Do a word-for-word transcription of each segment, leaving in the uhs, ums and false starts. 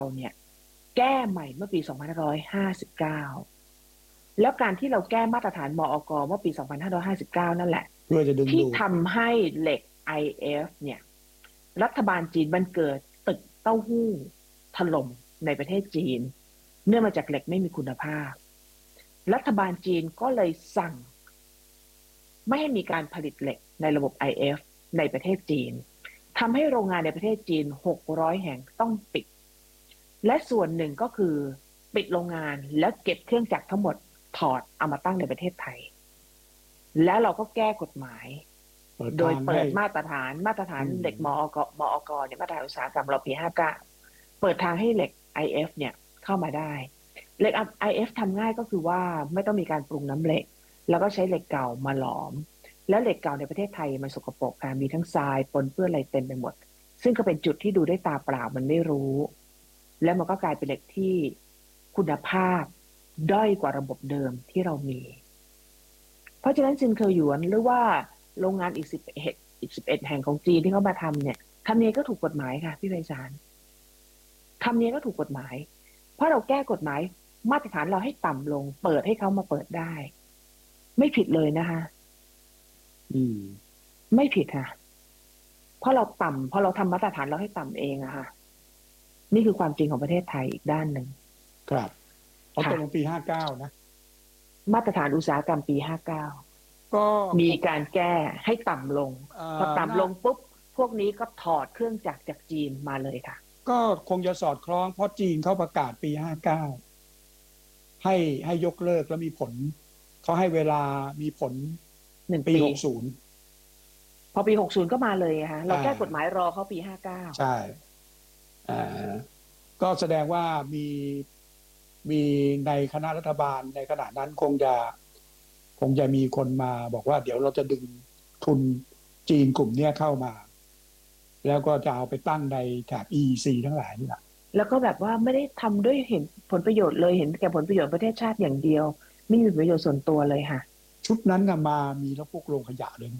เนี่ยแก้ใหม่เมื่อปีสองพันห้าร้อยห้าสิบเก้าแล้วการที่เราแก้มาตรฐานมอกเมื่อปีสองพันห้าร้อยห้าสิบเก้านั่นแหละเพื่อจะดึงที่ดูดทำให้เหล็ก ไอ เอฟ เนี่ยรัฐบาลจีนมันเกิดตึกเต้าหู้ถล่มในประเทศจีนเนื่องมาจากเหล็กไม่มีคุณภาพรัฐบาลจีนก็เลยสั่งไม่ให้มีการผลิตเหล็กในระบบ ไอ เอฟ ในประเทศจีนทำให้โรงงานในประเทศจีนหกร้อยแห่งต้องปิดและส่วนหนึ่งก็คือปิดโรงงานแล้วเก็บเครื่องจักรทั้งหมดถอดเอามาตั้งในประเทศไทยแล้วเราก็แก้กฎหมายโดยเปิดมาตรฐานมาตรฐานเหล็กมอกมอกเนี่ยมาตรฐานอุตสาหกรรมเราปีห้าเก้าเปิดทางให้เหล็ก ไอ เอฟ เนี่ยเข้ามาได้เหล็ก ไอ เอฟ ทำง่ายก็คือว่าไม่ต้องมีการปรุงน้ำเหล็กแล้วก็ใช้เหล็กเก่ามาหลอมแล้วเหล็กเก่าในประเทศไทยมันสกปรกค่ะมีทั้งทรายปนเปื้อนอะไรเต็มไปหมดซึ่งก็เป็นจุดที่ดูด้วยตาเปล่ามันไม่รู้แล้วมันก็กลายเป็นเหล็กที่คุณภาพด้อยกว่าระบบเดิมที่เรามีเพราะฉะนั้นซินเคอหยวนหรือว่าโรงงานอีกสิบเอ็ดอีกสิบเอ็ดแห่งของจีนที่เขามาทำเนี่ยทำเนี้ยก็ถูกกฎหมายค่ะพี่ไพศาลทำเนี้ยก็ถูกกฎหมายเพราะเราแก้กฎหมายมาตรฐานเราให้ต่ำลงเปิดให้เขามาเปิดได้ไม่ผิดเลยนะคะอืมไม่ผิดค่ะเพราะเราต่ำเพราะเราทำมาตรฐานเราให้ต่ำเองอะค่ะนี่คือความจริงของประเทศไทยอีกด้านหนึ่งครับเอาตรงปีห้าเก้านะมาตรฐานอุตสาหกรรมปีห้าเก้าก็มีการแก้ให้ต่ำลงพอต่ำลงปุ๊บพวกนี้ก็ถอดเครื่องจักรจากจีนมาเลยค่ะก็คงจะสอดคล้องเพราะจีนเขาประกาศปีห้าเก้าให้ให้ยกเลิกแล้วมีผลเขาให้เวลามีผลหนึ่งปีปีหกสิบพอปีหกสิบก็มาเลยค่ะเราแก้กฎหมายรอเขาปีห้าเก้าใช่อ่าก็แสดงว่ามีมีในคณะรัฐบาลในขณะนั้นคงจะคงจะมีคนมาบอกว่าเดี๋ยวเราจะดึงทุนจีนกลุ่มนี้เข้ามาแล้วก็จะเอาไปตั้งในแถบ อี อี ซี ทั้งหลายนี่แหละแล้วก็แบบว่าไม่ได้ทำด้วยเห็นผลประโยชน์เลยเห็นแก่ผลประโยชน์ประเทศชาติอย่างเดียวไม่มีประโยชน์ส่วนตัวเลยค่ะชุดนั้นนะมามีแล้วพวกโรงขยะเลย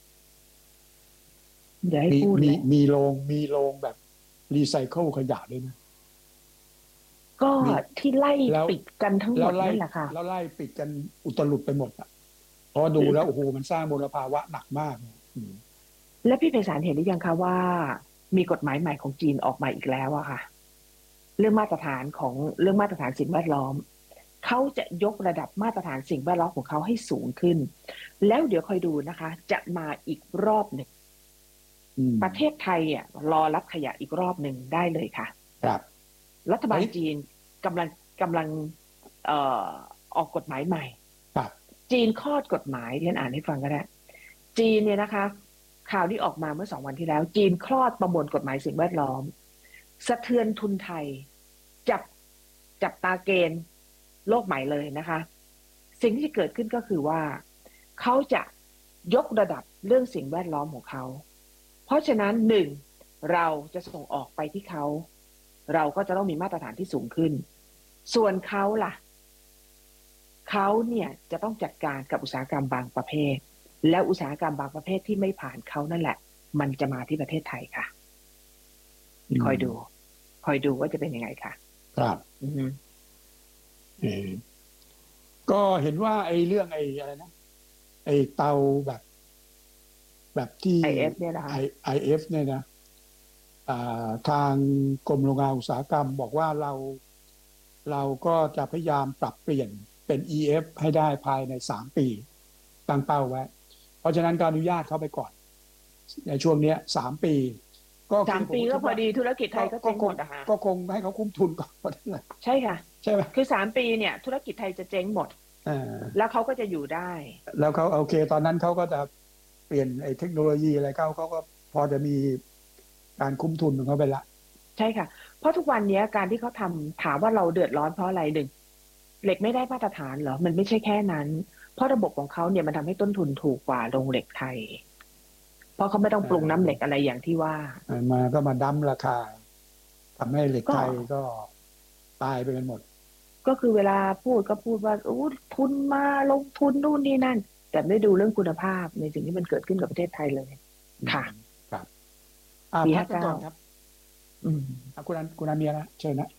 อย่าให้มีพูดมีเลยมีโรงมีโรงแบบรีไซเคิลขยะด้วยนะก็ที่ไล่ปิดกันทั้งหมดนั่นแหละค่ะแล้วไล่ปิดกันอุตลุดไปหมดอ่ะเพราะดูแล้วโอ้โหมันสร้างมลภาวะหนักมากและพี่ไพศาลเห็นหรือยังคะว่ามีกฎหมายใหม่ของจีนออกมาอีกแล้วอะค่ะเรื่องมาตรฐานของเรื่องมาตรฐานสิ่งแวดล้อมเขาจะยกระดับมาตรฐานสิ่งแวดล้อมของเขาให้สูงขึ้นแล้วเดี๋ยวคอยดูนะคะจะมาอีกรอบหนึ่งประเทศไทยอ่ะรอรับขยะอีกรอบหนึ่งได้เลยค่ะครับรัฐบาลจีนกำลังกำลังเอ่อออกกฎหมายใหม่จีนคลอดกฎหมายเรียนอ่านให้ฟังก็ได้จีนเนี่ยนะคะข่าวที่ออกมาเมื่อสองวันที่แล้วจีนคลอดประมวลกฎหมายสิ่งแวดล้อมสะเทือนทุนไทยจับจับตาเกณฑ์โลกใหม่เลยนะคะสิ่งที่จะเกิดขึ้นก็คือว่าเขาจะยกระดับเรื่องสิ่งแวดล้อมของเขาเพราะฉะนั้นหนึ่งเราจะส่งออกไปที่เขาเราก็จะต้องมีมาตรฐานที่สูงขึ้นส่วนเขาล่ะเขาเนี่ยจะต้องจัดการกับอุตสาหกรรมบางประเภทแล้วอุตสาหกรรมบางประเภทที่ไม่ผ่านเขานั่นแหละมันจะมาที่ประเทศไทยค่ะคอยดูคอยดูว่าจะเป็นยังไงค่ะครับอือเออก็เห็นว่าไอ้เรื่องไอ้อะไรนะไอ้เตาแบบแบบที่ไอ เอฟ เนี่ยนะคะไอ เอฟ เนี่ยนะทางกรมโรงงานอุตสาหกรรมบอกว่าเราเราก็จะพยายามปรับเปลี่ยนเป็น อี เอฟ ให้ได้ภายในสามปีตั้งเป้าไว้เพราะฉะนั้นก็อนุญาตเข้าไปก่อนในช่วงนี้สามปีก็สามปีก็พอดีธุรกิจไทยก็เจ๊งหมดอะค่ะก็คงให้เขาคุ้มทุนก่อนใช่ค่ะใช่ไหมคือสามปีเนี่ยธุรกิจไทยจะเจ๊งหมดแล้วเขาก็จะอยู่ได้แล้วเขาโอเคตอนนั้นเขาก็จะเปลี่ยนไอ้เทคโนโลยีอะไรเขาเขาก็พอจะมีการคุ้มทุนของเขาไปละใช่ค่ะเพราะทุกวันนี้การที่เขาทำถามว่าเราเดือดร้อนเพราะอะไรหนึ่งเหล็กไม่ได้มาตรฐานเหรอมันไม่ใช่แค่นั้นเพราะระบบของเขาเนี่ยมันทำให้ต้นทุนถูกกว่าโรงเหล็กไทยเพราะเขาไม่ต้องปรุงน้ำเหล็กอะไรอย่างที่ว่ามาก็มาดั้มราคาทำให้เหล็กไทยก็ตายไปกันหมดก็คือเวลาพูดก็พูดว่าอู้ทุนมาลงทุนนู่นนี่นั่นแต่ไม่ดูเรื่องคุณภาพในสิ่งที่มันเกิดขึ้นกับประเทศไทยเลยค่ะครับปีห้าเก้าครับอืมอ่ะคุณอันคุณอาเมียนะเชิญนะ